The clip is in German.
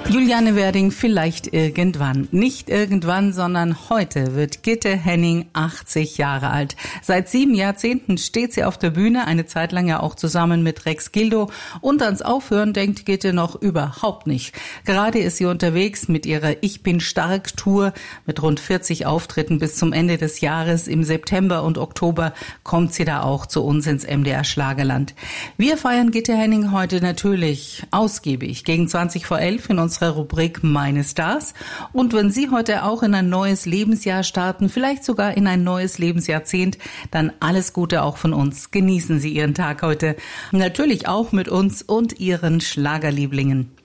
Juliane Werding, vielleicht irgendwann. Nicht irgendwann, sondern heute wird Gitte Henning 80 Jahre alt. Seit 7 Jahrzehnten steht sie auf der Bühne, eine Zeit lang ja auch zusammen mit Rex Gildo. Und ans Aufhören denkt Gitte noch überhaupt nicht. Gerade ist sie unterwegs mit ihrer Ich bin stark Tour mit rund 40 Auftritten bis zum Ende des Jahres. Im September und Oktober kommt sie da auch zu uns ins MDR Schlagerland. Wir feiern Gitte Henning heute natürlich ausgiebig gegen 20 vor 11 in unserer Rubrik Meine Stars. Und wenn Sie heute auch in ein neues Lebensjahr starten, vielleicht sogar in ein neues Lebensjahrzehnt, dann alles Gute auch von uns. Genießen Sie Ihren Tag heute. Natürlich auch mit uns und Ihren Schlagerlieblingen.